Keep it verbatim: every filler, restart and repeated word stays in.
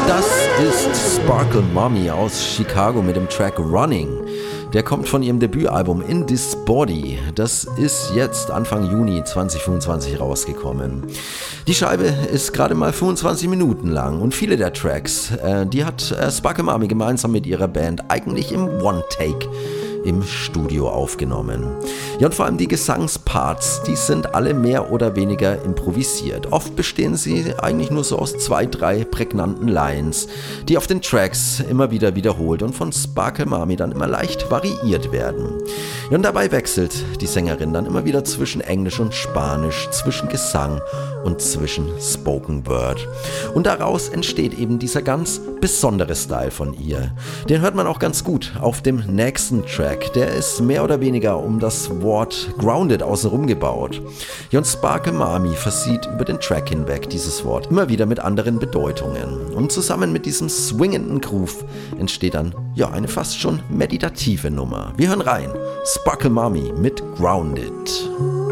Das ist Sparkle Mommy aus Chicago mit dem Track Running. Der kommt von ihrem Debütalbum In This Body. Das ist jetzt Anfang Juni zwanzig fünfundzwanzig rausgekommen. Die Scheibe ist gerade mal fünfundzwanzig Minuten lang und viele der Tracks, äh, die hat äh, Sparkle Mommy gemeinsam mit ihrer Band eigentlich im One-Take im Studio aufgenommen. Ja, und vor allem die Gesangsparts, die sind alle mehr oder weniger improvisiert. Oft bestehen sie eigentlich nur so aus zwei, drei prägnanten Lines, die auf den Tracks immer wieder wiederholt und von Sparkle Mommy dann immer leicht variiert werden. Ja, und dabei wechselt die Sängerin dann immer wieder zwischen Englisch und Spanisch, zwischen Gesang und zwischen Spoken Word. Und daraus entsteht eben dieser ganz besondere Style von ihr. Den hört man auch ganz gut auf dem nächsten Track. Der ist mehr oder weniger um das Wort grounded außenrum gebaut. Ja, und Sparkle Mommy versieht über den Track hinweg dieses Wort immer wieder mit anderen Bedeutungen. Und zusammen mit diesem swingenden Groove entsteht dann ja eine fast schon meditative Nummer. Wir hören rein. Sparkle Mommy mit Grounded.